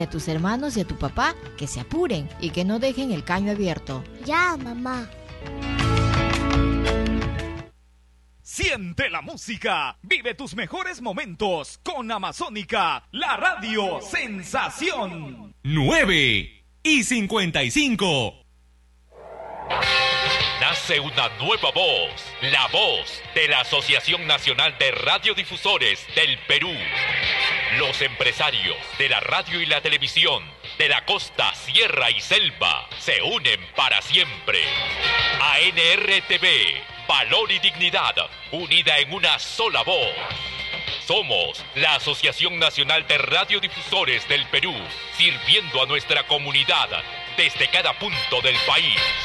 A tus hermanos y a tu papá que se apuren y que no dejen el caño abierto. Ya, mamá. Siente la música, vive tus mejores momentos con Amazónica, la radio sensación. 9:55. Nace una nueva voz, la voz de la Asociación Nacional de Radiodifusores del Perú. Los empresarios de la radio y la televisión de la costa, sierra y selva se unen para siempre. ANRTV, valor y dignidad, unida en una sola voz. Somos la Asociación Nacional de Radiodifusores del Perú, sirviendo a nuestra comunidad desde cada punto del país.